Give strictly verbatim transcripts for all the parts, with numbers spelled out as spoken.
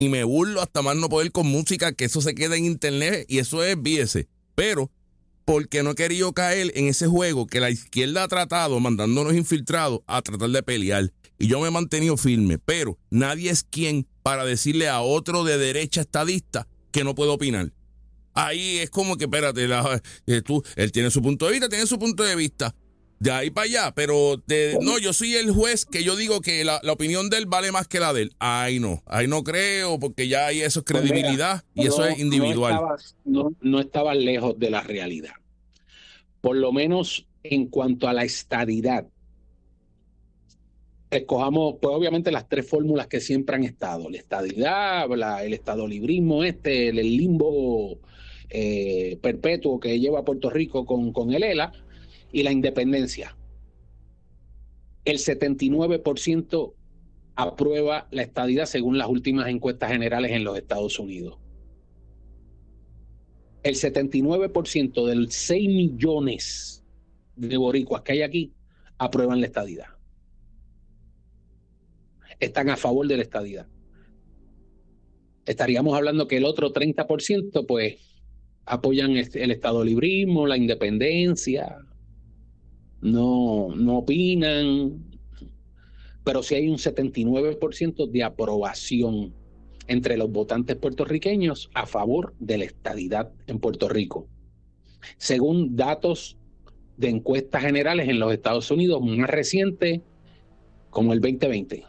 y me burlo hasta más no poder con música, que eso se queda en internet y eso es B S. Pero porque no he querido caer en ese juego que la izquierda ha tratado, mandándonos infiltrados a tratar de pelear. Y yo me he mantenido firme, pero nadie es quien para decirle a otro de derecha estadista que no puede opinar. Ahí es como que, espérate, la, eh, tú, él tiene su punto de vista, tiene su punto de vista. De ahí para allá, pero de, no, yo soy el juez que yo digo que la, la opinión de él vale más que la de él. Ay, no, ahí no creo, porque ya hay eso es credibilidad y eso es individual. No estabas, no, no estabas lejos de la realidad. Por lo menos en cuanto a la estadidad. Escojamos, pues obviamente las tres fórmulas que siempre han estado. La estadidad, la, el estadolibrismo este, el, el limbo eh, perpetuo que lleva a Puerto Rico con, con el E L A y la independencia. El setenta y nueve por ciento aprueba la estadidad según las últimas encuestas generales en los Estados Unidos. El setenta y nueve por ciento de los seis millones de boricuas que hay aquí aprueban la estadidad. Están a favor de la estadidad. Estaríamos hablando que el otro treinta por ciento pues apoyan el, el estadolibrismo, la independencia, no, no opinan, pero sí hay un setenta y nueve por ciento de aprobación entre los votantes puertorriqueños a favor de la estadidad en Puerto Rico, según datos de encuestas generales en los Estados Unidos más recientes, como el veinte veinte.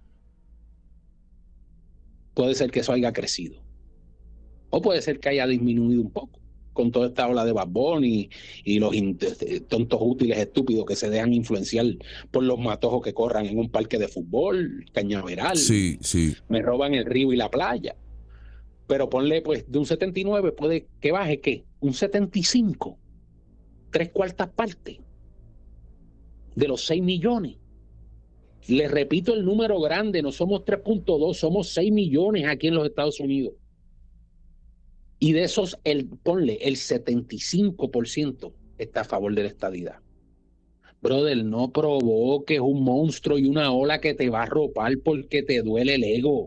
Puede ser que eso haya crecido, o puede ser que haya disminuido un poco con toda esta ola de Bad Bunny y, y los tontos útiles estúpidos que se dejan influenciar por los matojos que corran en un parque de fútbol, Cañaveral. Sí, sí. Me roban el río y la playa. Pero ponle, pues, de un setenta y nueve, puede que baje, ¿qué? Un setenta y cinco. Tres cuartas partes de los seis millones. Les repito el número grande, no somos tres punto dos, somos seis millones aquí en los Estados Unidos. Y de esos, el, ponle, el setenta y cinco por ciento está a favor de la estadidad. Brother, no provoques un monstruo y una ola que te va a arropar porque te duele el ego.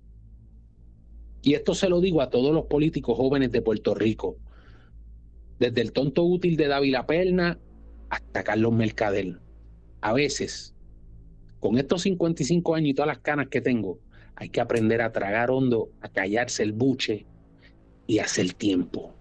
Y esto se lo digo a todos los políticos jóvenes de Puerto Rico. Desde el tonto útil de Dávila Perna hasta Carlos Mercader. A veces, con estos cincuenta y cinco años y todas las canas que tengo, hay que aprender a tragar hondo, a callarse el buche y hacer tiempo.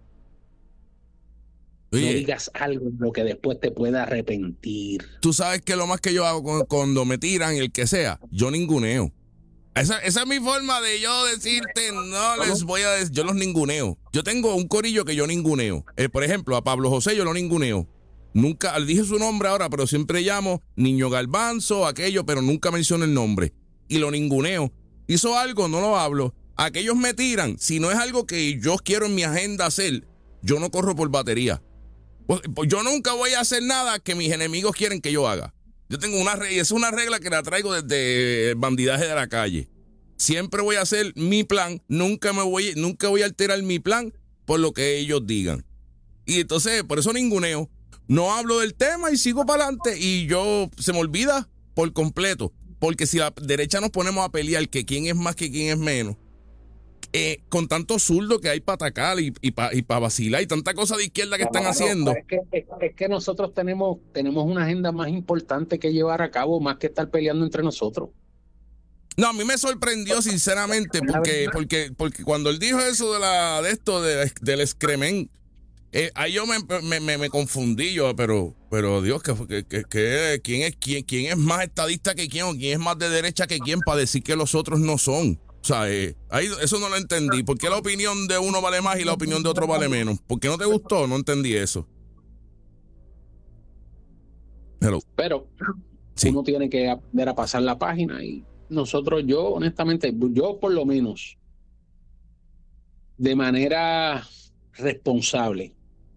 Oye, no digas algo en lo que después te pueda arrepentir. Tú sabes que lo más que yo hago cuando, cuando me tiran, el que sea, yo ninguneo. Esa, esa es mi forma de yo decirte, no les voy a decir, yo los ninguneo. Yo tengo un corillo que yo ninguneo. Eh, por ejemplo, a Pablo José yo lo ninguneo. Nunca, le dije su nombre ahora, pero siempre llamo Niño Garbanzo, aquello, pero nunca menciono el nombre. Y lo ninguneo. Hizo algo, no lo hablo. Aquellos me tiran. Si no es algo que yo quiero en mi agenda hacer, yo no corro por batería. Pues, pues yo nunca voy a hacer nada que mis enemigos quieren que yo haga. Yo tengo una regla, es una regla que la traigo desde el bandidaje de la calle. Siempre voy a hacer mi plan, nunca me voy, nunca voy a alterar mi plan por lo que ellos digan. Y entonces, por eso ninguneo. No hablo del tema y sigo para adelante y yo se me olvida por completo. Porque si la derecha nos ponemos a pelear que quién es más que quién es menos, eh, con tanto zurdo que hay para atacar y, y para y pa vacilar y tanta cosa de izquierda que no, están no, haciendo. Es que, es, es que nosotros tenemos, tenemos una agenda más importante que llevar a cabo, más que estar peleando entre nosotros. No, a mí me sorprendió sinceramente porque, porque, porque cuando él dijo eso de la de esto de, del excremento, eh, ahí yo me, me, me, me confundí yo, pero, pero Dios, que, que, que, que quién es quién, quién es más estadista que quién o quién es más de derecha que quién para decir que los otros no son. O sea, eh, ahí eso no lo entendí. ¿Por qué la opinión de uno vale más y la opinión de otro vale menos? ¿Por qué no te gustó? No entendí eso. Hello. Pero sí. Uno tiene que aprender a pasar la página y nosotros, yo honestamente, yo por lo menos, de manera responsable,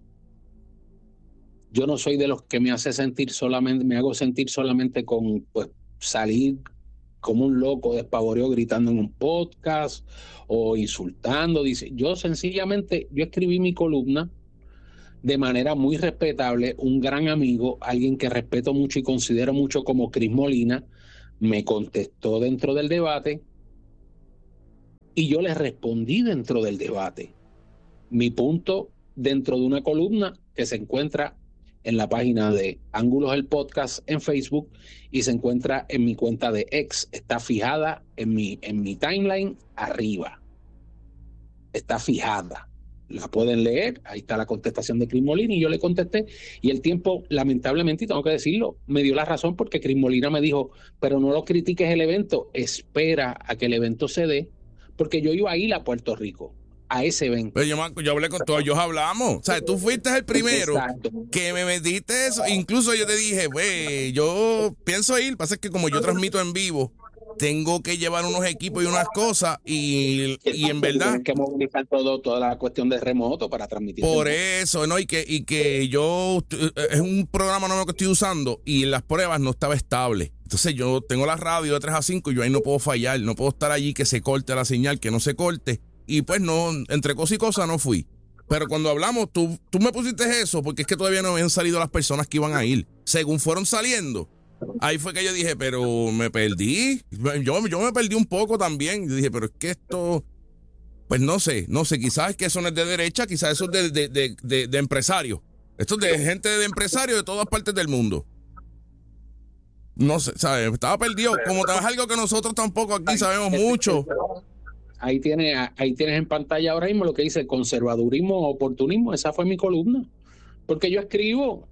yo no soy de los que me hace sentir solamente, me hago sentir solamente con pues salir como un loco despavorido gritando en un podcast o insultando. Dice, yo sencillamente, yo escribí mi columna de manera muy respetable. Un gran amigo, alguien que respeto mucho y considero mucho como Cris Molina, me contestó dentro del debate Y yo les respondí dentro del debate. Mi punto dentro de una columna que se encuentra en la página de Ángulos del Podcast en Facebook y se encuentra en mi cuenta de X. Está fijada en mi, en mi timeline arriba. Está fijada. La pueden leer. Ahí está la contestación de Cris Molina y yo le contesté. Y el tiempo, lamentablemente, y tengo que decirlo, me dio la razón porque Cris Molina me dijo, pero no lo critiques el evento, espera a que el evento se dé, porque yo iba a ir a Puerto Rico a ese evento. Pero yo, yo hablé con todos, ellos hablamos. O sea, tú fuiste el primero Exacto. que me metiste eso. Incluso yo te dije, güey, yo pienso ir. Pasa que como yo transmito en vivo, tengo que llevar unos equipos y unas cosas. Y, y en verdad. Tienes que movilizar todo, toda la cuestión de remoto para transmitir. Por eso, ¿no? Y que, y que yo. Es un programa nuevo que estoy usando y en las pruebas no estaba estable. Entonces yo tengo la radio de tres a cinco y yo ahí no puedo fallar. No puedo estar allí que se corte la señal, que no se corte. Y pues no, entre cosas y cosas no fui. Pero cuando hablamos, tú, tú me pusiste eso porque es que todavía no habían salido las personas que iban a ir. Según fueron saliendo, ahí fue que yo dije, pero me perdí. Yo, yo me perdí un poco también. Yo dije, pero es que esto, pues no sé, no sé, quizás es que eso no es de derecha, quizás eso es de, de, de, de, de empresarios. Esto es de gente de empresarios de todas partes del mundo. No sé, ¿sabes? Estaba perdido. Como es algo que nosotros tampoco aquí sabemos mucho. Ahí tienes, ahí tienes en pantalla ahora mismo lo que dice conservadurismo o oportunismo. Esa fue mi columna. Porque yo escribo.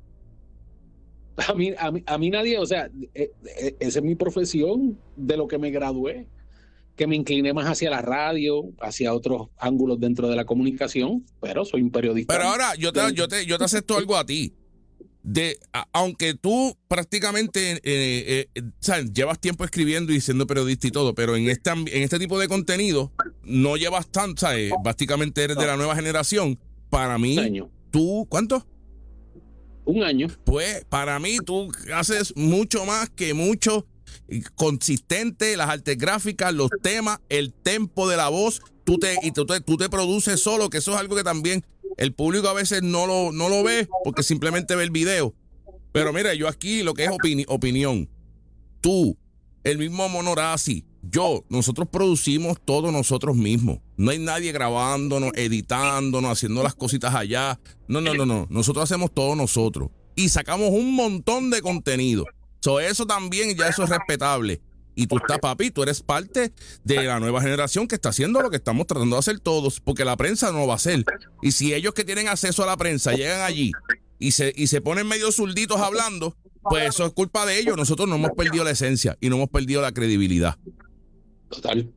A mí, a mí, a mí nadie, o sea, eh, eh, esa es mi profesión, de lo que me gradué. Que me incliné más hacia la radio, hacia otros ángulos dentro de la comunicación, pero soy un periodista. Pero ahora yo te, yo te, yo te acepto algo a ti. De, a, aunque tú prácticamente eh, eh, eh, ¿sabes? Llevas tiempo escribiendo y siendo periodista y todo, pero en este, en este tipo de contenido no llevas tanto, ¿sabes? Básicamente eres de la nueva generación. Para mí, un año. ¿Tú cuánto? Un año. Pues para mí tú haces mucho más que mucho consistente, las artes gráficas, los temas, el tempo de la voz, tú te, y tú te, tú te produces solo, que eso es algo que también el público a veces no lo, no lo ve porque simplemente ve el video. Pero mira, yo aquí lo que es opini- opinión. Tú, el mismo Monorazzi, yo, nosotros producimos todo nosotros mismos. No hay nadie grabándonos, editándonos, haciendo las cositas allá. No, no, no, no. Nosotros hacemos todo nosotros. Y sacamos un montón de contenido. So, eso también, ya eso es respetable. Y tú estás, papi, tú eres parte de la nueva generación que está haciendo lo que estamos tratando de hacer todos, porque la prensa no lo va a hacer. Y si ellos que tienen acceso a la prensa llegan allí y se, y se ponen medio zurditos hablando, pues eso es culpa de ellos. Nosotros no hemos perdido la esencia y no hemos perdido la credibilidad. Total.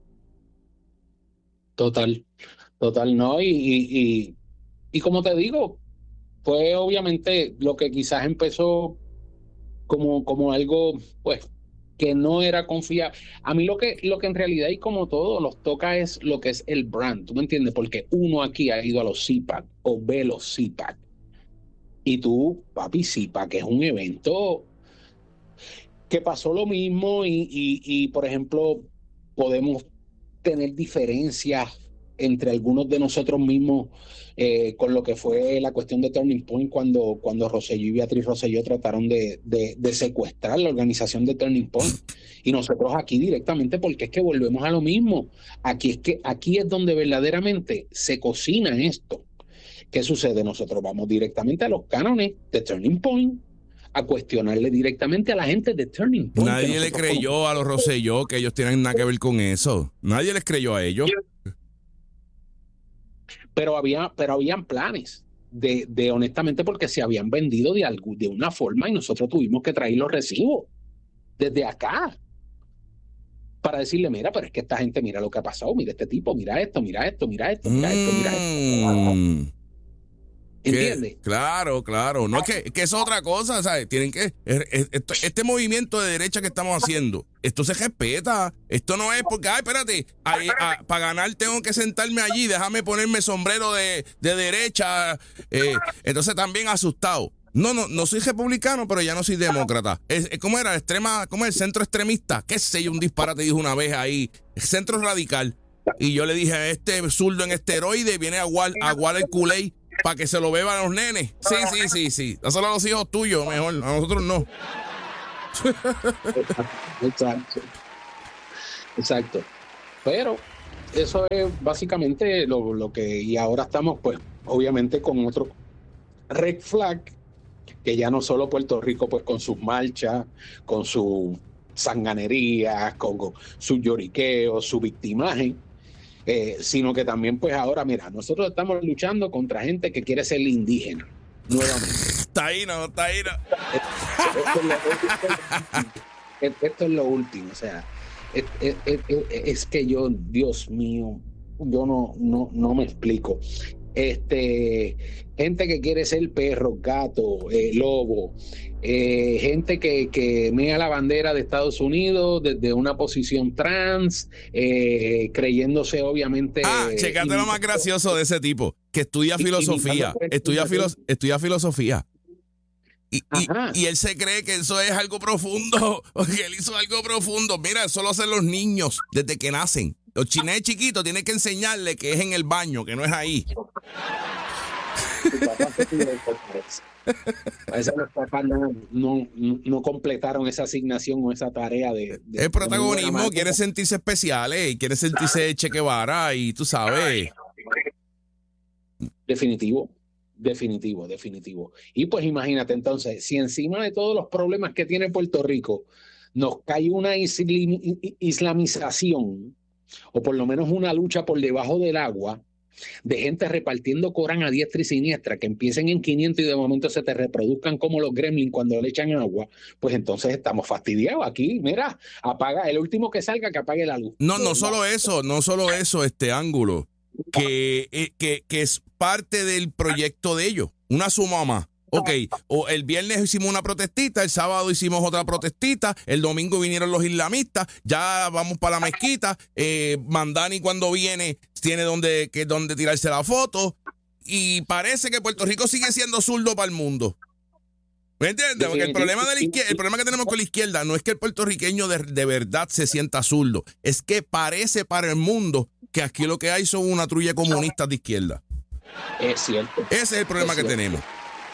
Total. Total, ¿no? Y, y, y, y como te digo, fue obviamente lo que quizás empezó como, como algo, pues, que no era confiable. A mí lo que, lo que en realidad, y como todo, los toca es lo que es el brand, ¿tú me entiendes? Porque uno aquí ha ido a los C I P A C o ve los C I P A C. Y tú, papi, C I P A C es un evento que pasó lo mismo y, y, y por ejemplo, podemos tener diferencias entre algunos de nosotros mismos eh, con lo que fue la cuestión de Turning Point cuando, cuando Rosselló y Beatriz Rosselló trataron de, de, de secuestrar la organización de Turning Point. Y nosotros aquí directamente, porque es que volvemos a lo mismo. Aquí es que aquí es donde verdaderamente se cocina esto. ¿Qué sucede? Nosotros vamos directamente a los cánones de Turning Point a cuestionarle directamente a la gente de Turning Point. Nadie le creyó como... a los Rosselló que ellos tienen nada que ver con eso. Nadie les creyó a ellos. Pero había, pero habían planes de, de honestamente, porque se habían vendido de, algo, de una forma y nosotros tuvimos que traer los recibos desde acá para decirle, mira, pero es que esta gente, mira lo que ha pasado, mira este tipo, mira esto, mira esto, mira esto, mira esto, mira esto. Mm. ¿Entiendes? Claro, claro. No es que, que es otra cosa, ¿sabes? Tienen que. Esto, este movimiento de derecha que estamos haciendo, esto se respeta. Esto no es porque, ay, espérate, para ganar tengo que sentarme allí, déjame ponerme sombrero de, de derecha. Eh, entonces también asustado. No, no, no soy republicano, pero ya no soy demócrata. Es, es, ¿Cómo era? Extrema, ¿cómo es el centro extremista? ¿Qué sé yo? Un disparate dijo una vez ahí. Centro radical. Y yo le dije, este zurdo en esteroide viene a aguar, a aguar el culé para que se lo beban a los nenes. Sí, sí, sí, sí. Dáselo a los hijos tuyos, mejor. A nosotros no. Exacto. Exacto. Pero eso es básicamente lo, lo que, y ahora estamos pues obviamente con otro red flag, que ya no solo Puerto Rico pues con sus marchas, con sus sanganerías, con, con su lloriqueo, su victimaje, eh, sino que también pues ahora, mira, nosotros estamos luchando contra gente que quiere ser indígena, nuevamente. Está ahí, no, está ahí, no. Esto es lo, esto es lo último, o sea, es, es, es, es que yo, Dios mío, yo no, no, no me explico. Este, gente que quiere ser perro, gato, eh, lobo, eh, gente que, que mea la bandera de Estados Unidos desde una posición trans, eh, creyéndose obviamente. Ah, checate lo más gracioso de ese tipo, que estudia filosofía, estudia, filo, estudia filosofía. Y, y, y él se cree que eso es algo profundo, porque él hizo algo profundo. Mira, eso lo hacen los niños desde que nacen. Los chinés chiquitos tienen que enseñarle que es en el baño, que no es ahí. Esos papás no, no, no completaron esa asignación o esa tarea de... de el protagonismo, de quiere sentirse especiales, quiere sentirse Che Guevara y tú sabes. Definitivo. Definitivo, definitivo. Y pues imagínate entonces, si encima de todos los problemas que tiene Puerto Rico nos cae una islamización, o por lo menos una lucha por debajo del agua, de gente repartiendo Corán a diestra y siniestra, que empiecen en quinientos y de momento se te reproduzcan como los gremlins cuando le echan agua, pues entonces estamos fastidiados aquí. Mira, apaga, el último que salga que apague la luz. No, no solo eso, no solo eso, este ángulo. Que, eh, que, que es parte del proyecto de ellos. Una suma más. Ok, o el viernes hicimos una protestita, el sábado hicimos otra protestita, el domingo vinieron los islamistas, ya vamos para la mezquita, eh, Mandani cuando viene tiene donde, que, donde tirarse la foto, y parece que Puerto Rico sigue siendo zurdo para el mundo. ¿Me entiendes? Porque el problema, de la izquierda, el problema que tenemos con la izquierda no es que el puertorriqueño de, de verdad se sienta zurdo, es que parece para el mundo que aquí lo que hay son una trulla comunista de izquierda. Es cierto. Ese es el problema es que cierto. tenemos.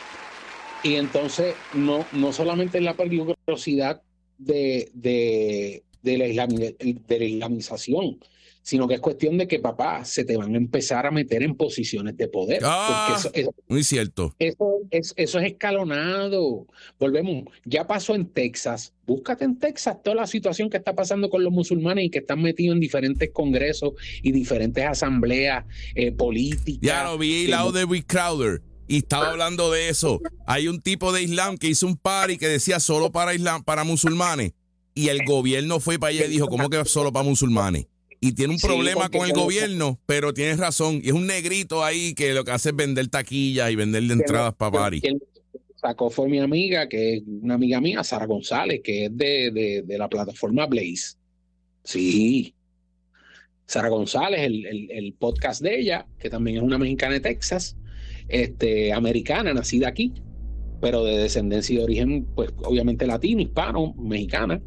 Y entonces, no, no solamente la peligrosidad de, de, de, la islami, de la islamización, sino que es cuestión de que, papá, se te van a empezar a meter en posiciones de poder. Ah, eso, eso, muy cierto. Eso es, eso es escalonado. Volvemos, ya pasó en Texas. Búscate en Texas toda la situación que está pasando con los musulmanes y que están metidos en diferentes congresos y diferentes asambleas eh, políticas. Ya lo vi, el lado de Rick Crowder. Y estaba hablando de eso. Hay un tipo de Islam que hizo un party que decía solo para Islam, para musulmanes. Y el gobierno fue para allá y dijo, ¿cómo que solo para musulmanes? Y tiene un sí, problema con el gobierno, pero tienes razón. Y es un negrito ahí que lo que hace es vender taquillas y venderle entradas para party. Quien sacó fue mi amiga, que es una amiga mía, Sara González, que es de, de, de la plataforma Blaze. Sí. Sara González, el, el, el podcast de ella, que también es una mexicana de Texas, este, americana, nacida aquí, pero de descendencia y de origen, pues obviamente latino, hispano, mexicana.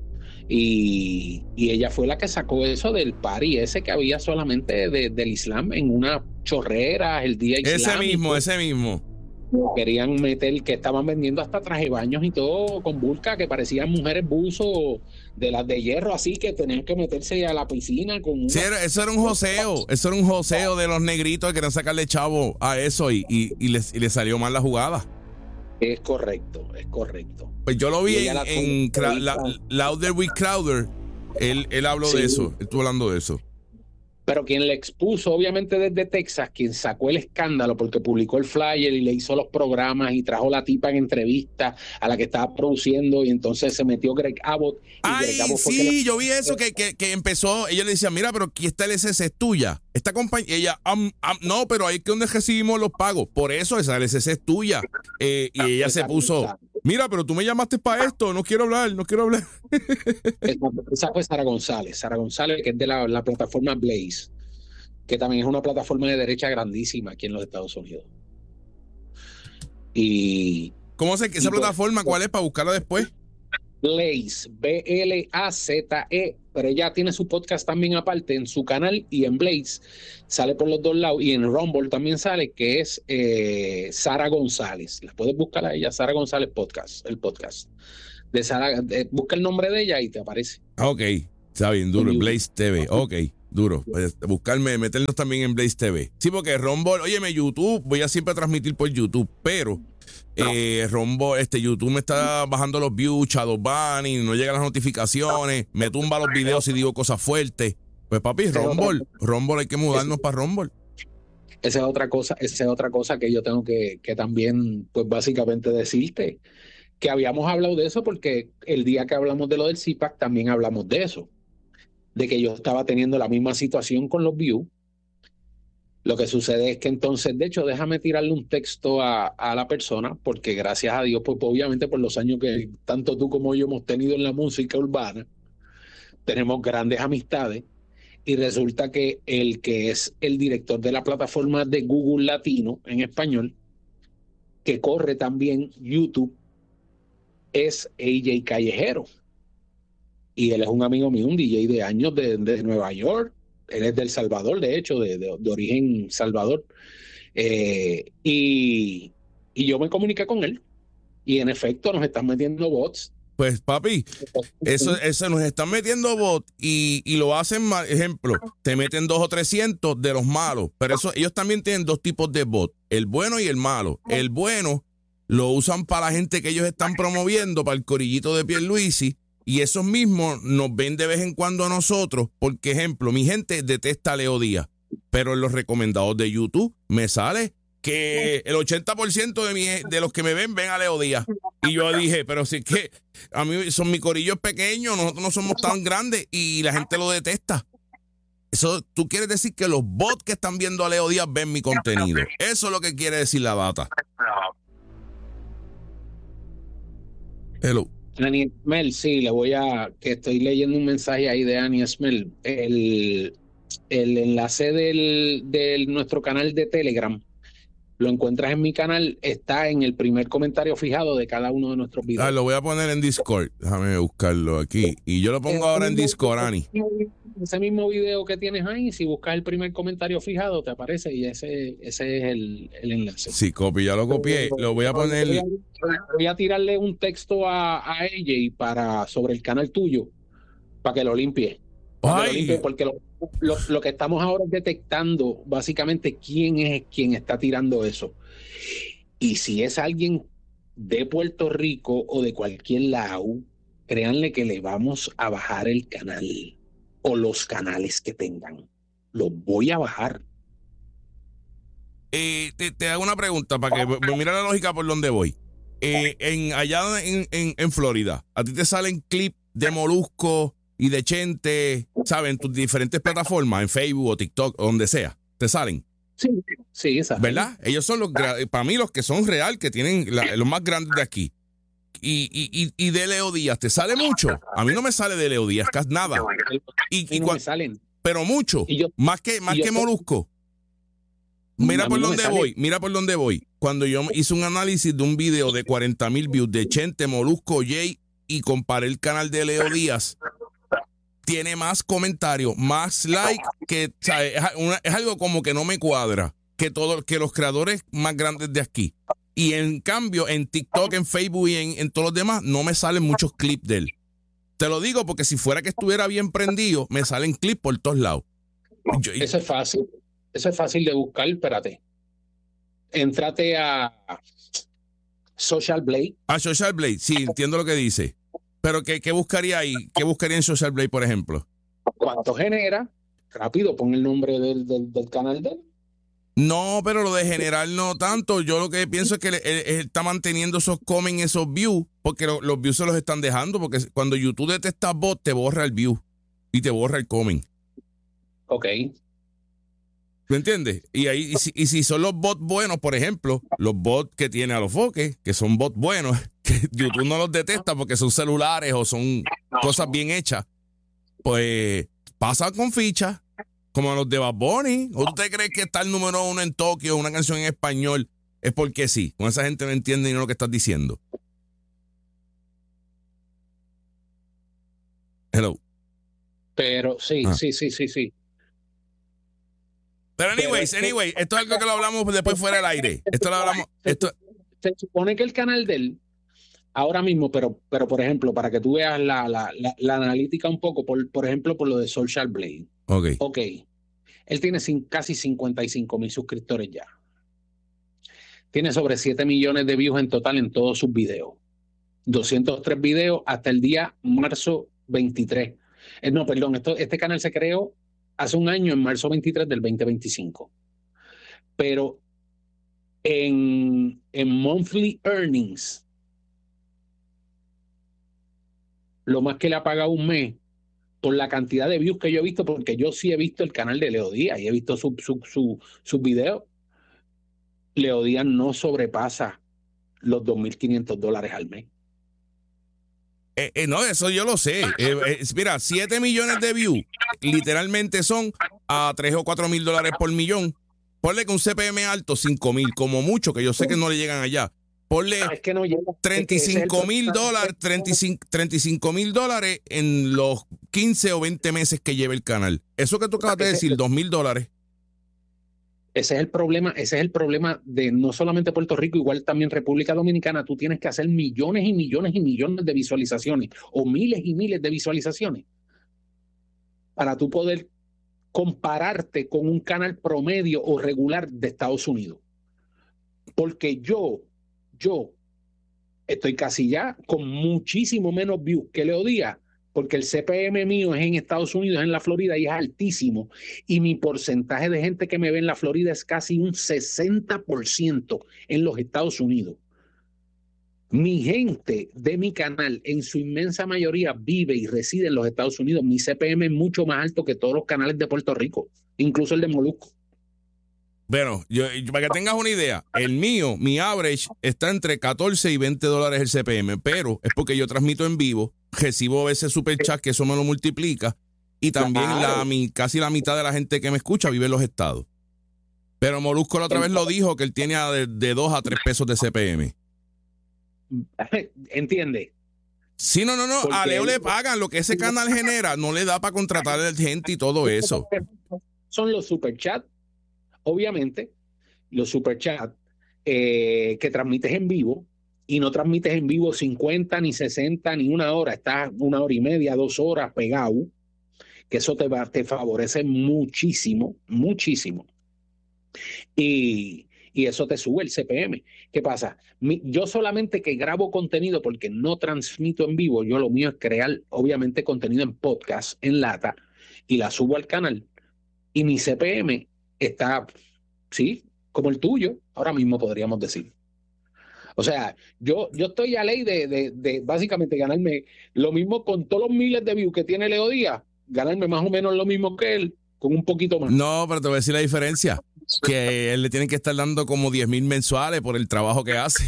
Y, y ella fue la que sacó eso del party ese que había solamente de, del Islam en una chorrera el día islámico. Ese mismo, ese mismo. Querían meter, que estaban vendiendo hasta traje baños y todo con burka, que parecían mujeres buzo de las de hierro, así que tenían que meterse a la piscina con una... Sí, era, eso era un joseo, eso era un joseo de los negritos que querían sacarle chavo a eso y, y, y, les, y les salió mal la jugada. Es correcto, es correcto. Pues yo lo vi en, en Cra- la, Louder with Crowder, él, él habló sí. de eso, él estuvo hablando de eso. Pero quien le expuso, obviamente desde Texas, quien sacó el escándalo porque publicó el flyer y le hizo los programas y trajo la tipa en entrevista a la que estaba produciendo y entonces se metió Greg Abbott. Y Ay, Greg Abbott sí, le... yo vi eso que, que, que empezó, ella le decía, mira, pero aquí está el S S es tuya. Esta compañía, ella, um, um, no, pero ahí es donde recibimos los pagos. Por eso esa L S S es tuya. Eh, y ella se puso, mira, pero tú me llamaste para esto, no quiero hablar, no quiero hablar. Esa fue Sara González, Sara González, que es de la, la plataforma Blaze, que también es una plataforma de derecha grandísima aquí en los Estados Unidos. Y ¿cómo se esa plataforma? ¿Cuál es para buscarla después? Blaze, B L A Z E, pero ella tiene su podcast también aparte en su canal y en Blaze sale por los dos lados y en Rumble también sale, que es eh, Sara González. La puedes buscar a ella, Sara González Podcast, el podcast de Sara, de, busca el nombre de ella y te aparece. Ok, está bien, duro, Blaze T V, ok. duro. Pues, buscarme, meternos también en Blaze T V. Sí, porque Rumble, óyeme, YouTube, voy a siempre transmitir por YouTube, pero eh, Rumble, este, YouTube me está bajando los views, shadow banning, no llegan las notificaciones, me tumba los videos y digo cosas fuertes. Pues papi, Rumble, Rumble hay que mudarnos para Rumble. Esa es otra cosa, esa es otra cosa que yo tengo que, que también, pues básicamente decirte, que habíamos hablado de eso porque el día que hablamos de lo del C PAC también hablamos de eso. De que yo estaba teniendo la misma situación con los views. Lo que sucede es que entonces, de hecho, déjame tirarle un texto a, a la persona, porque gracias a Dios, pues obviamente por los años que tanto tú como yo hemos tenido en la música urbana, tenemos grandes amistades, y resulta que el que es el director de la plataforma de Google Latino en español, que corre también YouTube, es A J Callejero. Y él es un amigo mío, un D J de años de, de Nueva York. Él es del Salvador, de hecho, de, de, de origen Salvador. Eh, y, y yo me comuniqué con él. Y en efecto nos están metiendo bots. Pues papi, eso, eso nos están metiendo bots y, y lo hacen mal. Ejemplo, te meten dos o trescientos de los malos. Pero eso, ellos también tienen dos tipos de bots, el bueno y el malo. El bueno lo usan para la gente que ellos están promoviendo, para el corillito de Pierluisi. Y esos mismos nos ven de vez en cuando a nosotros, porque, ejemplo, mi gente detesta a Leo Díaz, pero en los recomendados de YouTube me sale que el ochenta por ciento de, mi, de los que me ven ven a Leo Díaz. Y yo dije, pero sí que a mí son mi corillo es pequeño, nosotros no somos tan grandes y la gente lo detesta. Eso, tú quieres decir que los bots que están viendo a Leo Díaz ven mi contenido. Eso es lo que quiere decir la data. Hello. Ani Esmel, sí, le voy a, que estoy leyendo un mensaje ahí de Ani Esmel. El, el enlace del, del nuestro canal de Telegram, lo encuentras en mi canal, está en el primer comentario fijado de cada uno de nuestros videos. Ah, lo voy a poner en Discord, déjame buscarlo aquí. Y yo lo pongo ahora en Discord, Ani. Ese mismo video que tienes ahí, si buscas el primer comentario fijado, te aparece y ese, ese es el, el enlace. Sí, copy, ya lo copié, lo voy a poner. Voy a, voy a tirarle un texto a, a A J para, sobre el canal tuyo, para que lo limpie. Para que lo limpie, porque lo, lo, lo que estamos ahora es detectando básicamente quién es quien está tirando eso. Y si es alguien de Puerto Rico o de cualquier lado, créanle que le vamos a bajar el canal o los canales que tengan. Los voy a bajar. Eh, te, te hago una pregunta para que mira la lógica por donde voy. Eh, en, allá en, en, en Florida, ¿a ti te salen clips de Molusco y de Chente, ¿sabes? En tus diferentes plataformas, en Facebook o TikTok o donde sea, ¿te salen? Sí, sí, exacto. ¿Verdad? Ellos son los, para mí, los que son real, que tienen la, los más grandes de aquí. Y, y, y de Leo Díaz, ¿te sale mucho? A mí no me sale de Leo Díaz, casi nada. Y, y no me salen. Pero mucho, yo, más que, más que Molusco. Mira por dónde no voy, mira por dónde voy. Cuando yo hice un análisis de un video de cuarenta mil views de Chente, Molusco, Jay y comparé el canal de Leo Díaz, tiene más comentarios, más like, que ¿sabes? Es, una, es algo como que no me cuadra, que, todo, que los creadores más grandes de aquí. Y en cambio, en TikTok, en Facebook y en, en todos los demás, no me salen muchos clips de él. Te lo digo porque si fuera que estuviera bien prendido, me salen clips por todos lados. Yo, Eso es fácil. Eso es fácil de buscar, espérate. Entrate a Social Blade. A Social Blade, sí, entiendo lo que dice. Pero ¿qué, qué buscaría ahí? ¿Qué buscaría en Social Blade, por ejemplo? ¿Cuánto genera? Rápido, pon el nombre del, del, del canal de él. No, pero lo de generar no tanto. Yo lo que pienso es que él, él, él está manteniendo esos comments, esos views, porque lo, los views se los están dejando, porque cuando YouTube detecta bot, te borra el view y te borra el comment. Ok. ¿Tú entiendes? Y ahí y si, y si son los bots buenos, por ejemplo, los bots que tiene a los foques, que son bots buenos, que YouTube no los detecta porque son celulares o son cosas bien hechas, pues pasa con fichas, como los de Bad Bunny. ¿O tú te crees que está el número uno en Tokio, una canción en español, es porque sí? Con esa gente no entiende ni lo que estás diciendo. Hello. Pero sí, ah. sí, sí, sí, sí. Pero anyways, Pero, anyway, esto es algo que lo hablamos después fuera del aire. Esto lo hablamos. Esto... Se supone que el canal de él, ahora mismo, pero, pero por ejemplo, para que tú veas la, la, la, la analítica un poco, por, por ejemplo, por lo de Social Blade. Ok. Ok. Él tiene sin, casi cincuenta y cinco mil suscriptores ya. Tiene sobre siete millones de views en total en todos sus videos. doscientos tres videos hasta el día marzo veintitrés. Eh, no, perdón, esto, este canal se creó hace un año, en marzo veintitrés del veinte veinticinco. Pero en, en monthly earnings, lo más que le ha pagado un mes, por la cantidad de views que yo he visto, porque yo sí he visto el canal de Leo Díaz y he visto sus su, su, su videos, Leo Díaz no sobrepasa los dos mil quinientos dólares al mes. Eh, eh, no, eso yo lo sé. Eh, eh, mira, siete millones de views literalmente son a tres o cuatro mil dólares por millón. Ponle que un C P M alto, cinco mil, como mucho, que yo sé que no le llegan allá. Ponle es que no llega. treinta y cinco mil dólares, treinta y cinco mil dólares en los quince o veinte meses que lleva el canal. Eso que tú acabas de decir, dos mil dólares. Ese es el problema, ese es el problema de no solamente Puerto Rico, igual también República Dominicana. Tú tienes que hacer millones y millones y millones de visualizaciones o miles y miles de visualizaciones para tú poder compararte con un canal promedio o regular de Estados Unidos. Porque yo, yo estoy casi ya con muchísimo menos views que Leo Díaz, porque el C P M mío es en Estados Unidos, en la Florida, y es altísimo. Y mi porcentaje de gente que me ve en la Florida es casi un sesenta por ciento en los Estados Unidos. Mi gente de mi canal, en su inmensa mayoría, vive y reside en los Estados Unidos. Mi C P M es mucho más alto que todos los canales de Puerto Rico, incluso el de Molusco. Bueno, yo, para que tengas una idea, el mío, mi average está entre catorce y veinte dólares el C P M, pero es porque yo transmito en vivo, recibo ese super chat que eso me lo multiplica y también Claro. la, mi, casi la mitad de la gente que me escucha vive en los estados. Pero Molusco la otra vez lo dijo que él tiene de, de dos a tres pesos de C P M. ¿Entiende? Sí, no, no, no, Porque a Leo él- le pagan, lo que ese canal genera no le da para contratar a gente y todo eso. Son los superchats, obviamente, los superchats eh, que transmites en vivo, y no transmites en vivo cincuenta, ni sesenta, ni una hora, estás una hora y media, dos horas pegado, que eso te, va, te favorece muchísimo, muchísimo. Y, y eso te sube el C P M. ¿Qué pasa? Mi, yo solamente que grabo contenido porque no transmito en vivo, yo lo mío es crear, obviamente, contenido en podcast, en lata, y la subo al canal. Y mi C P M está, sí, como el tuyo, ahora mismo podríamos decir. O sea, yo, yo estoy a ley de, de, de básicamente ganarme lo mismo con todos los miles de views que tiene Leo Díaz, ganarme más o menos lo mismo que él, con un poquito más. No, pero te voy a decir la diferencia. Que él le tienen que estar dando como diez mil mensuales por el trabajo que hace.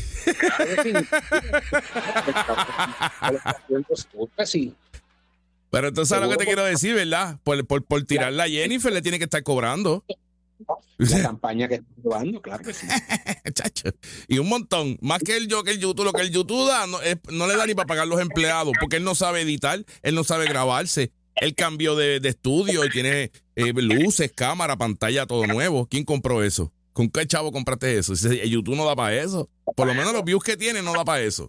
Sí. Pero entonces, ¿sabes lo que te quiero decir, verdad? Por, por, por tirarla a Jennifer le tiene que estar cobrando. La campaña que está llevando, claro que sí. Chacho. Y un montón. Más que el yo, que el YouTube. Lo que el YouTube da, no, es, no le da ni para pagar los empleados, porque él no sabe editar, él no sabe grabarse. Él cambió de, de estudio y tiene eh, luces, cámara, pantalla, todo nuevo. ¿Quién compró eso? ¿Con qué chavo compraste eso? Si el YouTube no da para eso. Por lo menos los views que tiene no da para eso.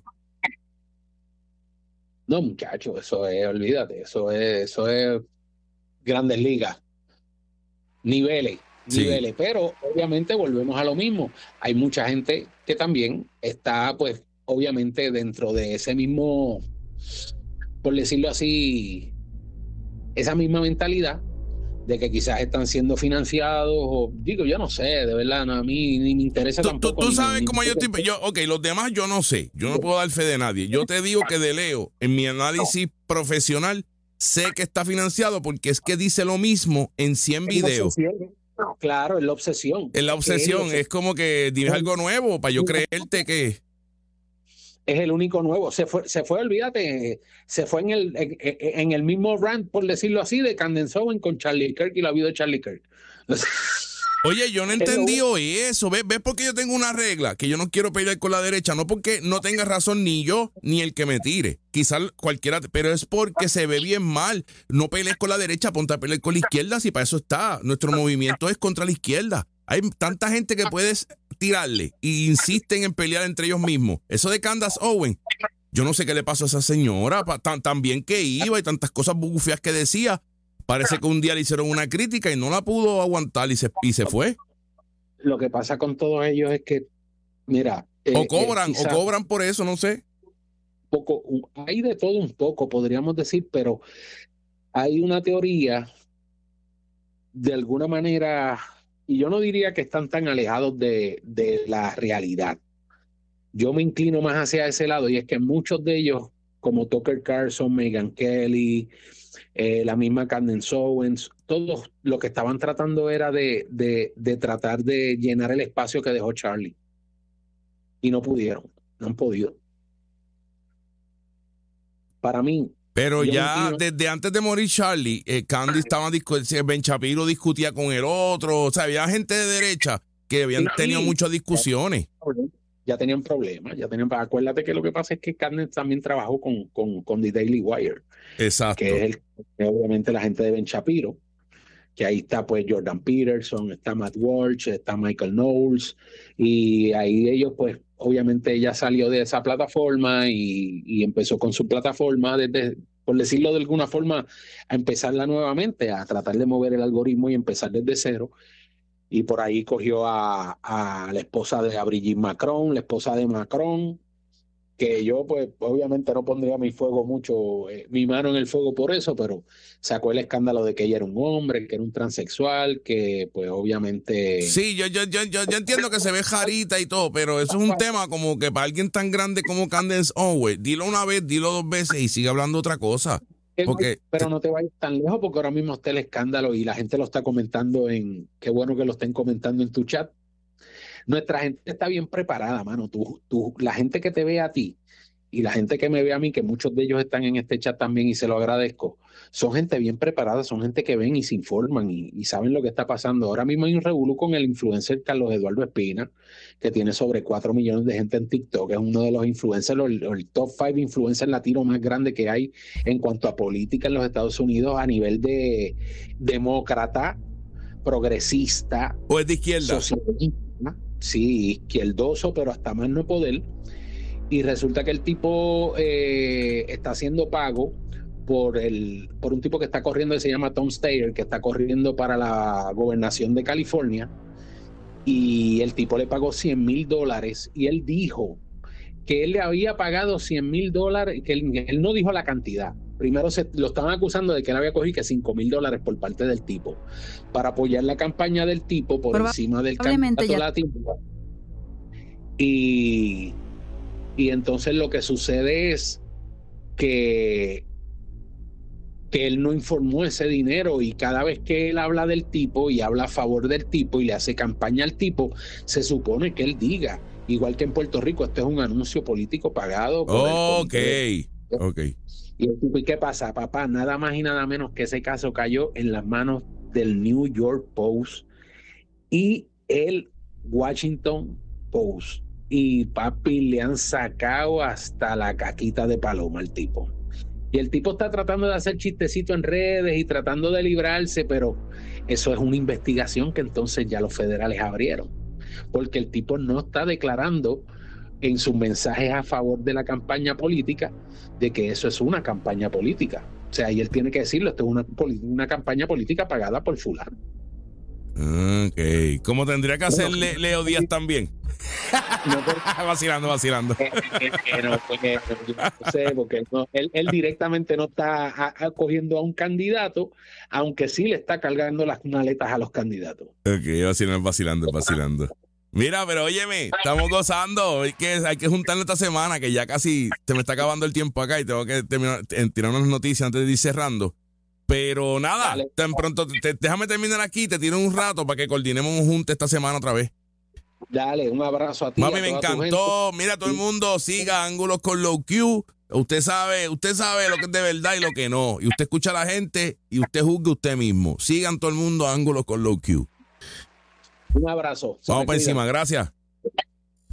No, muchacho, eso es, olvídate, eso es, eso es grandes ligas. Niveles, Sí. niveles. Pero obviamente volvemos a lo mismo. Hay mucha gente que también está, pues, obviamente dentro de ese mismo, por decirlo así, esa misma mentalidad de que quizás están siendo financiados, o digo, yo no sé, de verdad, no, a mí ni me interesa Tú, tampoco. tú, tú ni- sabes ni- cómo yo estoy. Yo, ok, los demás yo no sé. Yo no puedo dar fe de nadie. Yo te digo que de Leo, en mi análisis profesional, sé que está financiado porque es que dice lo mismo en cien videos. Claro, es la obsesión. Es la obsesión. Es como que dime algo nuevo para yo creerte que. Es el único nuevo. Se fue, se fue, olvídate, se fue en el, en, en el mismo rant, por decirlo así, de Candace Owens con Charlie Kirk y la vida de Charlie Kirk. Oye, yo no entendí hoy eso. ¿Ves? ¿Ves por qué yo tengo una regla? Que yo no quiero pelear con la derecha. No porque no tenga razón ni yo ni el que me tire. Quizás cualquiera, pero es porque se ve bien mal. No pelees con la derecha, ponte a pelear con la izquierda, si para eso está. Nuestro movimiento es contra la izquierda. Hay tanta gente que puedes tirarle y insisten en pelear entre ellos mismos. Eso de Candace Owens, yo no sé qué le pasó a esa señora, tan, tan bien que iba y tantas cosas bufias que decía, parece que un día le hicieron una crítica y no la pudo aguantar y se, y se fue. Lo que pasa con todos ellos es que, mira... O eh, cobran, eh, quizá, o cobran por eso, no sé. Poco, hay de todo un poco, podríamos decir, pero hay una teoría, de alguna manera, y yo no diría que están tan alejados de, de la realidad. Yo me inclino más hacia ese lado, y es que muchos de ellos, como Tucker Carlson, Megyn Kelly, eh, la misma Candace Owens, todos lo que estaban tratando era de, de, de tratar de llenar el espacio que dejó Charlie. Y no pudieron, no han podido. Para mí... Pero ya desde antes de morir Charlie, eh, Candy estaba discutiendo, Ben Shapiro discutía con el otro, o sea, había gente de derecha que habían sí, tenido muchas discusiones. Ya tenían problemas, ya tenían, acuérdate que lo que pasa es que Candy también trabajó con, con, con The Daily Wire. Exacto. Que es el, obviamente la gente de Ben Shapiro, que ahí está pues Jordan Peterson, está Matt Walsh, está Michael Knowles, y ahí ellos pues obviamente ella salió de esa plataforma y, y empezó con su plataforma desde, por decirlo de alguna forma, a empezarla nuevamente, a tratar de mover el algoritmo y empezar desde cero. Y por ahí cogió a, a la esposa de a Brigitte Macron, la esposa de Macron, que yo pues obviamente no pondría mi fuego mucho, eh, mi mano en el fuego por eso, pero sacó el escándalo de que ella era un hombre, que era un transexual, que pues obviamente... Sí, yo, yo, yo, yo, yo entiendo que se ve jarita y todo, pero eso es un tema como que para alguien tan grande como Candace Owens, dilo una vez, dilo dos veces y sigue hablando otra cosa. Porque, pero no te vayas tan lejos porque ahora mismo está el escándalo y la gente lo está comentando en... Qué bueno que lo estén comentando en tu chat. Nuestra gente está bien preparada, mano. Tú, tú, la gente que te ve a ti y la gente que me ve a mí, que muchos de ellos están en este chat también y se lo agradezco, son gente bien preparada, son gente que ven y se informan y, y saben lo que está pasando. Ahora mismo hay un revolú con el influencer Carlos Eduardo Espina, que tiene sobre cuatro millones de gente en TikTok, es uno de los influencers, el, el top cinco influencers latinos más grande que hay en cuanto a política en los Estados Unidos a nivel de demócrata, progresista. ¿O es de izquierda? Socialista. Sí, izquierdoso, pero hasta más no poder. Y resulta que el tipo eh, está haciendo pago por, el, por un tipo que está corriendo, que se llama Tom Steyer, que está corriendo para la gobernación de California. Y el tipo le pagó cien mil dólares. Y él dijo que él le había pagado cien mil dólares, que él, él no dijo la cantidad. Primero se lo estaban acusando de que él había cogido que cinco mil dólares por parte del tipo para apoyar la campaña del tipo por Proba- encima del candidato ya. latino. Y, y entonces lo que sucede es que, que él no informó ese dinero y cada vez que él habla del tipo y habla a favor del tipo y le hace campaña al tipo, se supone que él diga, igual que en Puerto Rico, esto es un anuncio político pagado. Por ok, el ok. Y, ¿Y qué pasa, papá? Nada más y nada menos que ese caso cayó en las manos del New York Post y el Washington Post. Y papi, le han sacado hasta la caquita de paloma al tipo. Y el tipo está tratando de hacer chistecito en redes y tratando de librarse, pero eso es una investigación que entonces ya los federales abrieron. Porque el tipo no está declarando en sus mensajes a favor de la campaña política de que eso es una campaña política. O sea, y él tiene que decirlo, esto es una, una campaña política pagada por fulano. Ok, como tendría que hacer bueno, Leo Díaz también. No, pero, vacilando, vacilando. Eh, eh, eh, no, porque, no sé, porque no, él, él directamente no está acogiendo a un candidato, aunque sí le está cargando las maletas a los candidatos. Ok, vacilando, vacilando, vacilando. Mira, pero óyeme, estamos gozando. Hay que, hay que juntarnos esta semana, que ya casi se me está acabando el tiempo acá y tengo que terminar, tirar unas noticias antes de ir cerrando. Pero nada, Dale. tan pronto, te, déjame terminar aquí, te tiro un rato para que coordinemos un junte esta semana otra vez. Dale, un abrazo a ti. Mami, me encantó. Mira, todo el mundo siga Ángulos con Low Q. Usted sabe, usted sabe lo que es de verdad y lo que no. Y usted escucha a la gente y usted juzgue usted mismo. Sigan todo el mundo Ángulos con Low Q. Un abrazo. Vamos para encima, gracias.